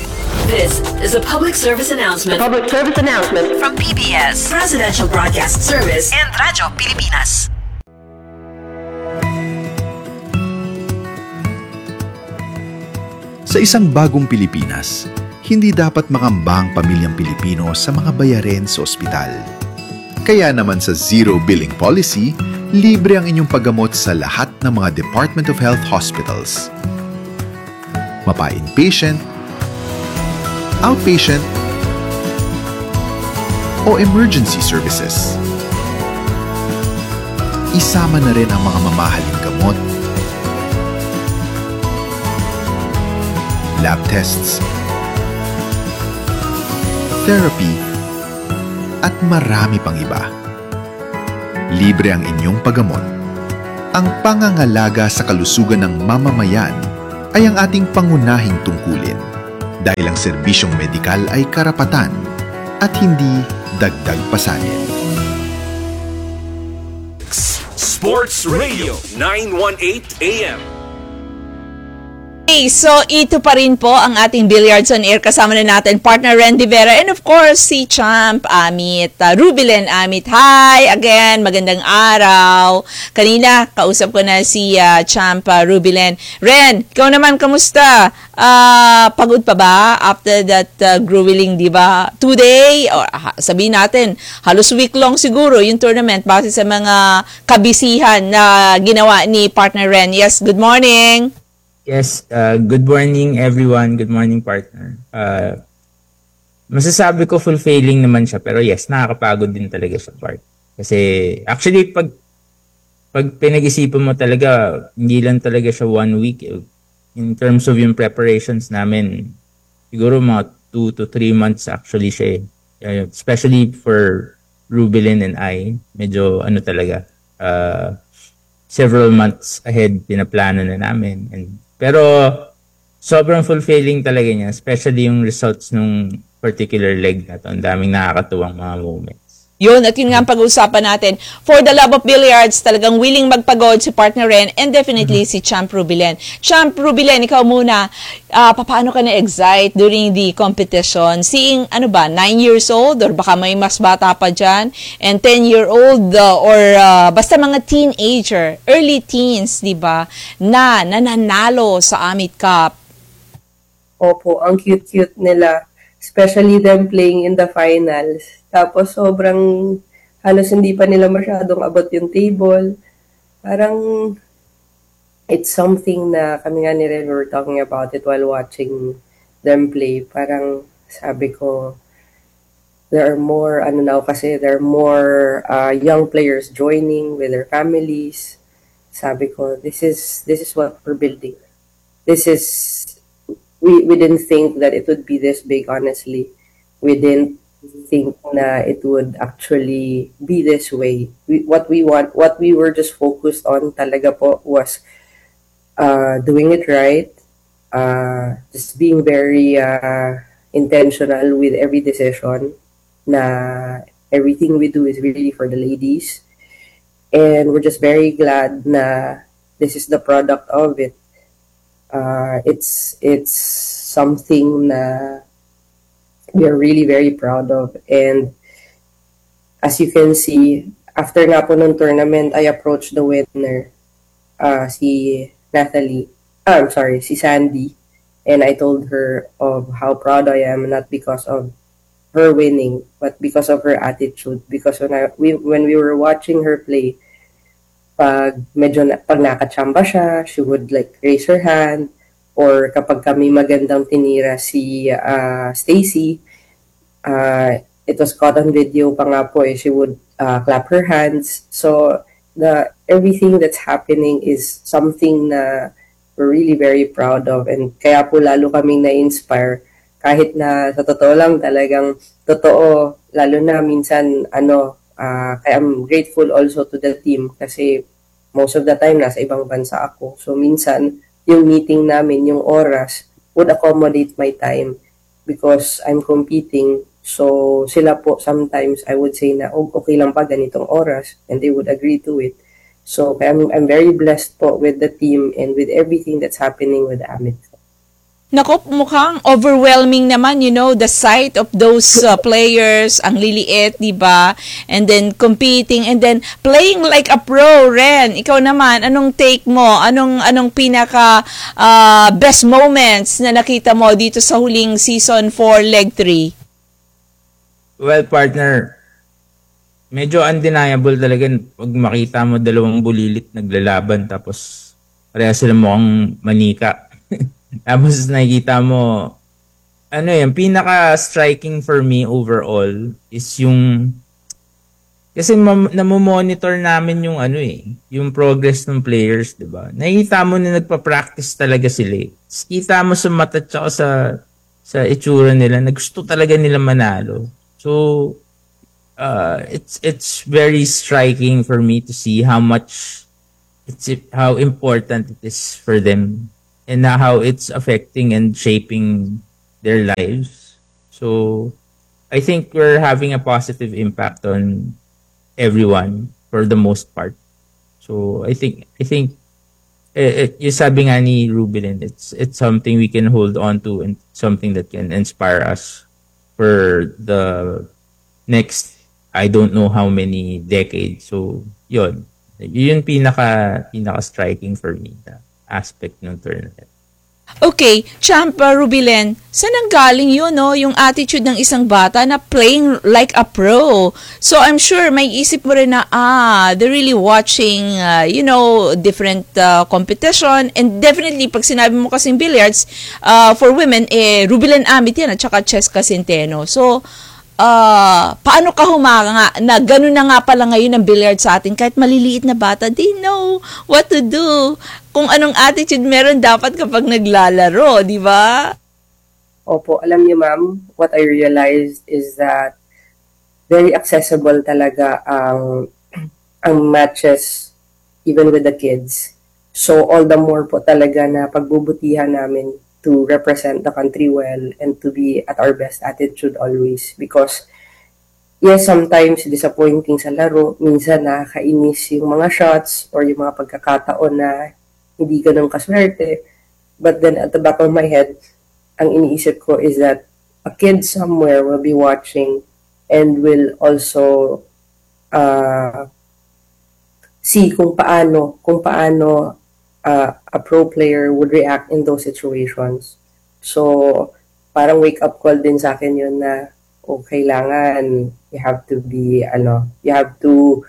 Speaker 3: This is a public service announcement.
Speaker 19: Public service announcement
Speaker 3: From P B S, Presidential Broadcast Service, and Radyo Pilipinas.
Speaker 20: Sa isang bagong Pilipinas, hindi dapat makamba ang pamilyang Pilipino sa mga bayarin sa ospital. Kaya naman sa Zero Billing Policy, libre ang inyong paggamot sa lahat ng mga Department of Health hospitals. Mapa-inpatient, outpatient, o emergency services. Isama na rin ang mga mamahaling gamot, lab tests, therapy, at marami pang iba. Libre ang inyong paggamot. Ang pangangalaga sa kalusugan ng mamamayan ay ang ating pangunahing tungkulin. Dahil ang serbisyong medikal ay karapatan at hindi dagdag pasanin.
Speaker 11: Sports Radio nine eighteen A M.
Speaker 12: Okay, so ito pa rin po ang ating Billiards on Air. Kasama na natin partner Randy Vera and of course si Champ Amit, uh, Rubilen Amit. Hi again, magandang araw. Kanina kausap ko na si uh, Champ uh, Rubilen. Ren, ikaw naman kamusta? Uh, pagod pa ba after that uh, grueling, di ba? Today, or uh, sabihin natin, halos week long siguro yung tournament base sa mga kabisihan na ginawa ni partner Ren. Yes, good morning.
Speaker 21: Yes, uh, good morning everyone. Good morning partner. Uh, masasabi ko fulfilling naman siya pero yes, nakakapagod din talaga sa part. Kasi actually pag pag pinag-isipan mo talaga, hindi lang talaga siya one week. In terms of yung preparations namin, siguro mga two to three months actually siya. Uh, especially for Rubilin and I, medyo ano talaga, uh, several months ahead pinaplano na namin. And pero sobrang fulfilling talaga niya, especially yung results nung particular leg na to. Ang daming nakakatuwang mga moments.
Speaker 12: Yun, at yun nga ang pag-uusapan natin. For the love of billiards, talagang willing magpagod si partner Ren and definitely mm-hmm. si Champ Rubilen. Champ Rubilen, ikaw muna, uh, paano ka na-excite during the competition? Seeing, ano ba, nine years old or baka may mas bata pa dyan? And ten-year-old uh, or uh, basta mga teenager, early teens, di ba, na nananalo sa Amit Cup.
Speaker 22: Opo, ang cute-cute nila. Especially them playing in the finals. Tapos sobrang halos hindi pa nila masyadong abot yung table. Parang it's something na kami nga ni Ren were talking about it while watching them play. Parang sabi ko, there are more, ano now kasi, there are more uh, young players joining with their families. Sabi ko, this is this is what we're building. This is We we didn't think that it would be this big, honestly. We didn't think na it would actually be this way. We, what we want, what we were just focused on talaga po was uh, doing it right, uh, just being very uh, intentional with every decision, na everything we do is really for the ladies. And we're just very glad na this is the product of it. Uh, it's it's something na we are really very proud of, and as you can see, after nga po ng tournament, I approached the winner, uh, si Natalie, ah, I'm sorry, si Sandy, and I told her of how proud I am, not because of her winning, but because of her attitude. Because when I we when we were watching her play, pag medyo na, pag nakachamba siya, she would like raise her hand, or kapag kami magandang tinira si uh, Stacy, uh, it was caught on video pa nga po eh, she would uh, clap her hands. So the everything that's happening is something na we're really very proud of, and kaya po lalo kaming na-inspire kahit na sa totoo lang talagang totoo, lalo na minsan ano, Uh, kaya I'm grateful also to the team kasi most of the time nasa ibang bansa ako. So minsan, yung meeting namin, yung oras, would accommodate my time because I'm competing. So sila po sometimes I would say na oh, okay lang pa ganitong oras, and they would agree to it. So I'm, I'm very blessed po with the team and with everything that's happening with Amit.
Speaker 5: Nako, mukhang overwhelming naman, you know, the sight of those uh, players, ang liliit, di ba? And then competing and then playing like a pro, Ren. Ikaw naman, anong take mo? Anong anong pinaka uh, best moments na nakita mo dito sa huling season four leg three?
Speaker 21: Well, partner, medyo undeniable talaga pag makita mo dalawang bulilit naglalaban tapos pareha sila mukhang manika. Tapos nakikita mo, ano yan, pinaka-striking for me overall is yung, kasi mam- namomonitor namin yung ano eh, yung progress ng players, di ba? Nakikita mo na nagpa-practice talaga sila eh. Kita mo sa mata tsaka sa, sa itsura nila na gusto talaga nila manalo. So, uh, it's it's very striking for me to see how much, it's how important it is for them. And now how it's affecting and shaping their lives. So, I think we're having a positive impact on everyone for the most part. So, I think, I think, eh, eh, yung sabi nga ni Ruben, it's, it's something we can hold on to and something that can inspire us for the next, I don't know how many decades. So, yun. Yun pinaka, pinaka striking for me. Aspect ng tournament.
Speaker 5: Okay, Champ uh, Rubilen, saan ang galing yun, no? Yung attitude ng isang bata na playing like a pro. So I'm sure may isip mo rin na, ah, they're really watching, uh, you know, different uh, competition. And definitely, pag sinabi mo kasing billiards, uh, for women, eh, Rubilen Amit yan at saka Cheska Centeno. So, Uh, paano ka humanga na ganun na nga pala ngayon ang billiard sa atin kahit maliliit na bata, they know what to do. Kung anong attitude meron dapat kapag naglalaro, di ba?
Speaker 22: Opo, alam niyo ma'am, what I realized is that very accessible talaga ang ang matches even with the kids. So all the more po talaga na pagbubutihan namin to represent the country well and to be at our best attitude always. Because, yes, sometimes disappointing sa laro, minsan nakakainis yung mga shots or yung mga pagkakataon na hindi ganun kaswerte. But then at the back of my head, ang iniisip ko is that a kid somewhere will be watching and will also uh, see kung paano, kung paano Uh, a pro player would react in those situations. So, parang wake-up call din sa akin yun na, oh, kailangan, you have to be, ano, you have to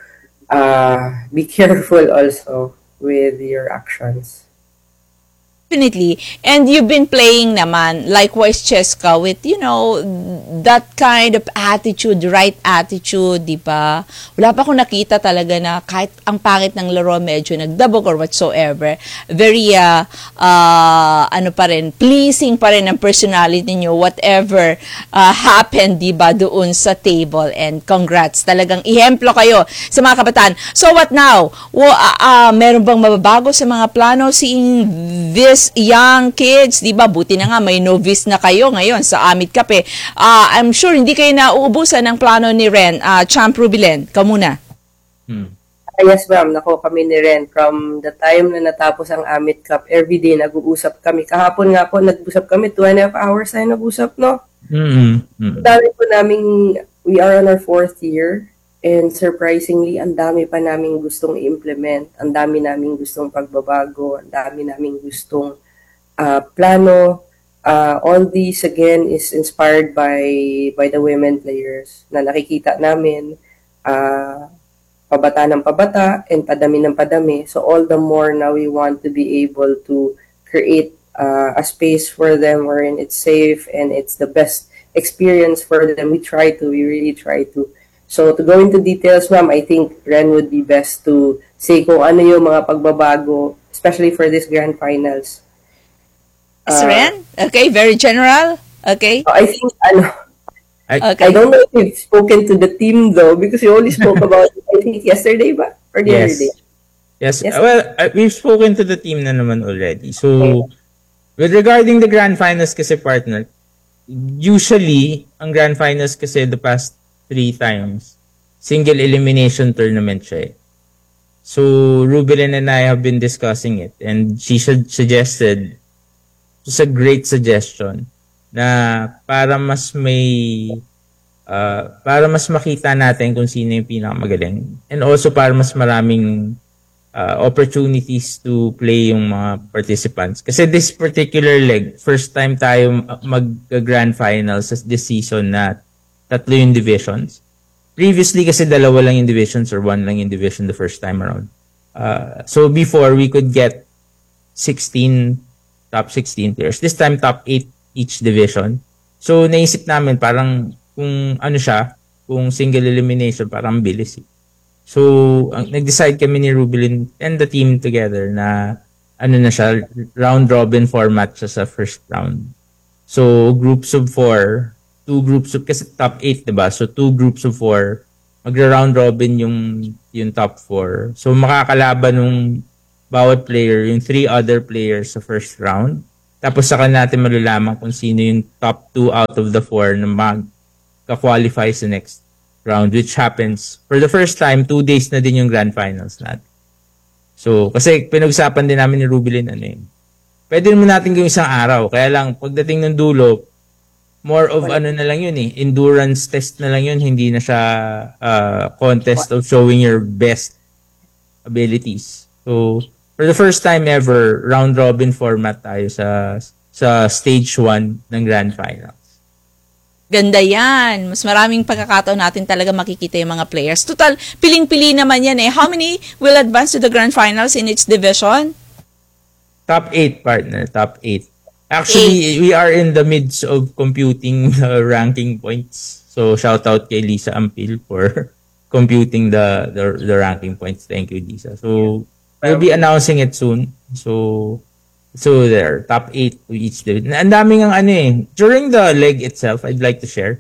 Speaker 22: uh, be careful also with your actions.
Speaker 5: Definitely. And you've been playing naman, likewise Cheska, with, you know, that kind of attitude, right attitude, di ba? Wala pa akong nakita talaga na kahit ang pangit ng laro, medyo nagdabog or whatsoever, very, uh, uh, ano pa rin, pleasing pa rin ang personality niyo, whatever uh, happened, di ba, doon sa table. And congrats, talagang ihemplo kayo sa mga kabataan. So what now? Well, uh, uh, meron bang mababago sa mga plano seeing this young kids, di ba? Buti na nga may novice na kayo ngayon sa Amit Kape. Uh, I'm sure hindi kayo nauubusan ng plano ni Ren. Uh, Champ Rubilen, ka muna.
Speaker 22: Hmm. Yes, ma'am. Nako, kami ni Ren. From the time na natapos ang Amit Cup, everyday nag-uusap kami. Kahapon nga po, nag-usap kami. Two and a half hours tayo nag-usap, no?
Speaker 21: Mm-hmm. Mm-hmm.
Speaker 22: Dami po naming, we are on our fourth year. And surprisingly, ang dami pa naming gustong i-implement. Ang dami naming gustong pagbabago. Ang dami naming gustong uh, plano. Uh, all these, again, is inspired by by the women players na nakikita namin. Uh, pabata ng pabata and padami ng padami. So all the more now we want to be able to create uh, a space for them wherein it's safe and it's the best experience for them. We try to, we really try to. So to go into details, ma'am, I think Ren would be best to say kung ano yung mga pagbabago, especially for this grand finals.
Speaker 5: Yes, uh, Ren? Okay, very general. Okay.
Speaker 22: I think, ano,
Speaker 21: I,
Speaker 22: okay. I don't know if you've spoken to the team though, because you only spoke about it, I think, yesterday ba? Or the
Speaker 21: yes.
Speaker 22: other day?
Speaker 21: Yes. yes. Well, uh, we've spoken to the team na naman already. So, okay. With regarding the grand finals kasi, partner, usually, ang grand finals kasi the past three times, single elimination tournament siya eh. So, Rubilin and I have been discussing it and she should suggested just a great suggestion na para mas may uh, para mas makita natin kung sino yung pinakamagaling, and also para mas maraming uh, opportunities to play yung mga participants. Kasi this particular leg, first time tayo mag-grand finals this season na tatlo yung divisions. Previously kasi dalawa lang yung divisions or one lang yung division the first time around. Uh, so before, we could get sixteen, top sixteen players. This time, top eight each division. So naisip namin parang kung ano siya, kung single elimination, parang bilis. Eh. So ang, nag-decide kami ni Rubilin and the team together na ano na siya, round robin format siya sa first round. So groups of four, two groups of, kasi top eight, diba? So two groups of four, magra-round robin yung yung top four. So makakalaban nung bawat player, yung three other players sa first round. Tapos saka natin malalaman kung sino yung top two out of the four na magka-qualify sa next round, which happens for the first time, two days na din yung grand finals natin. So, kasi pinag-usapan din namin ni Rubilin, ano yun. Pwede naman natin gawin isang araw. Kaya lang, pagdating ng dulo, more of ano na lang yun eh, endurance test na lang yun, hindi na siya uh, contest of showing your best abilities. So, for the first time ever, round robin format tayo sa sa stage one ng grand finals.
Speaker 5: Ganda yan. Mas maraming pagkakataon natin talaga makikita yung mga players. Total, piling-pili naman yan eh. How many will advance to the grand finals in each division?
Speaker 21: Top eight, partner. Top eight. Actually, eight. We are in the midst of computing the ranking points. So, shout out kay Lisa Ampil for computing the, the the ranking points. Thank you, Lisa. So, we'll be announcing it soon. So, so there, top eight to each division. Ang daming ang ano eh. During the leg itself, I'd like to share.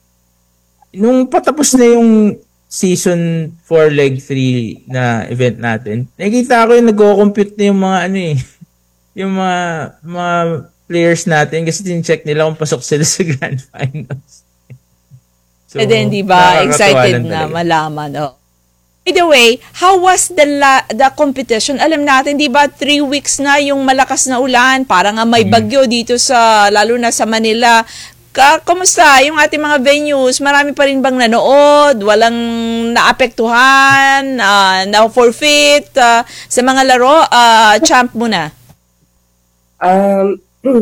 Speaker 21: Nung patapos na yung season four leg three na event natin, nakikita ko yung nagko-compute na yung mga ano eh. Yung mga, mga players natin kasi tin-check nila kung pasok sila sa grand finals.
Speaker 5: So, and then, di ba, excited na malaman. Oh. By the way, how was the la- the competition? Alam natin, di ba, three weeks na yung malakas na ulan, parang nga may bagyo dito sa, lalo na sa Manila. Ka, kumusta yung ating mga venues? Marami pa rin bang nanood? Walang naapektuhan? Uh, na-forfeit? Uh, sa mga laro? Uh, champ muna.
Speaker 22: Um,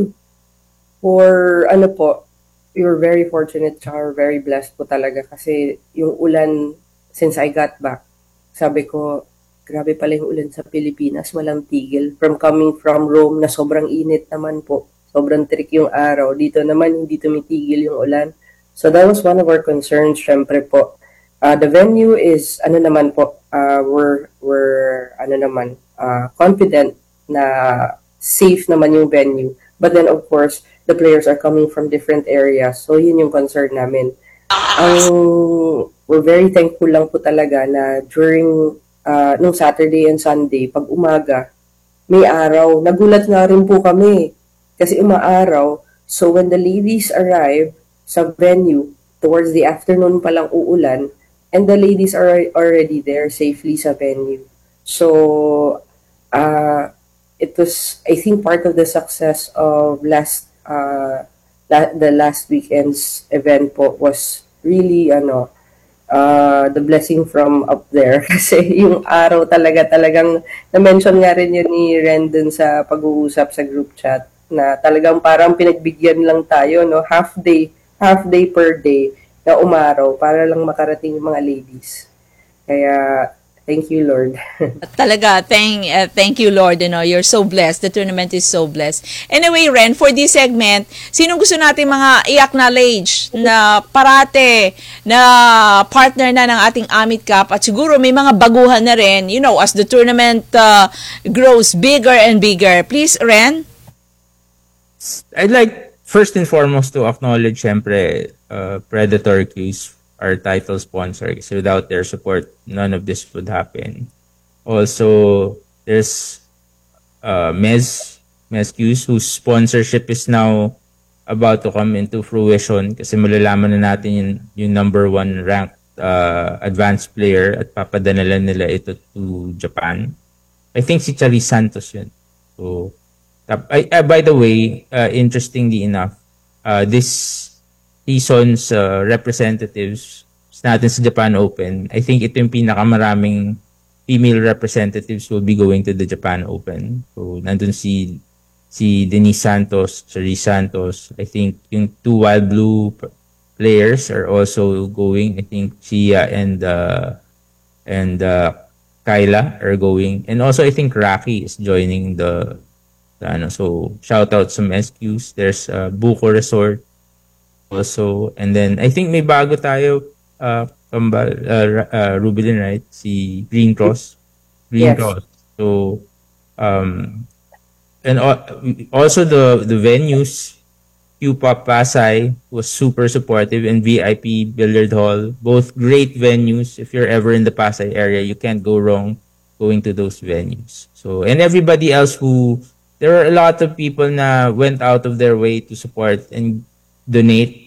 Speaker 22: for, ano po, we were very fortunate or very blessed po talaga kasi yung ulan, since I got back, sabi ko, grabe pala yung ulan sa Pilipinas, walang tigil. From coming from Rome na sobrang init naman po, sobrang trick yung araw. Dito naman, hindi tumitigil yung ulan. So that was one of our concerns, syempre po. Uh, the venue is, ano naman po, uh, we're, we're, ano naman, uh, confident na safe naman yung venue. But then, of course, the players are coming from different areas. So yun yung concern namin. Ang um, we're very thankful lang po talaga na during uh, nung Saturday and Sunday, pag umaga, may araw. Nagulat nga rin po kami kasi umaaraw. So when the ladies arrive sa venue, towards the afternoon pa lang uulan, and the ladies are already there safely sa venue. So uh, it was, I think, part of the success of last uh, la- the last weekend's event po was really ano uh, the blessing from up there kasi yung araw talaga talagang na-mention nga rin yun ni Ren dun sa pag-uusap sa group chat na talagang parang pinagbigyan lang tayo, no, half day half day per day na umaraw para lang makarating yung mga ladies. Kaya thank you, Lord.
Speaker 5: Talaga, thank uh, thank you, Lord. You know, you're so blessed. The tournament is so blessed. Anyway, Ren, for this segment, sinong gusto natin mga i-acknowledge na parate na partner na ng ating Amit Cup at siguro may mga baguhan na rin, you know, as the tournament uh, grows bigger and bigger. Please, Ren?
Speaker 21: I'd like first and foremost to acknowledge, syempre, uh, Predator Cues, our title sponsor, kasi without their support, none of this would happen. Also, there's uh, Mez, Mez Cues, whose sponsorship is now about to come into fruition kasi malalaman na natin yung, yung number one ranked uh, advanced player at papadanalan nila ito to Japan. I think si Charis Santos yun. So, Tap- I, uh, by the way, uh, interestingly enough, uh, this season's uh, representatives natin sa Japan Open, I think ito yung pinakamaraming female representatives will be going to the Japan Open. So, nandun si si Denise Santos, Cherise Santos. I think yung two Wild Blue players are also going. I think Chia and uh, and uh, Kyla are going. And also, I think Rocky is joining the, the ano. So, shout out some S Qs. There's uh, Buko Resort also. And then, I think may bago tayo uh, Kambal, uh, uh, Rubilin, right? Si Green Cross. Green
Speaker 22: Yes.
Speaker 21: Cross. So, um, and al- also the, the venues, Q-Pop Pasay was super supportive, and V I P Billiard Hall, both great venues. If you're ever in the Pasay area, you can't go wrong going to those venues. So, and everybody else who, there are a lot of people na went out of their way to support and donate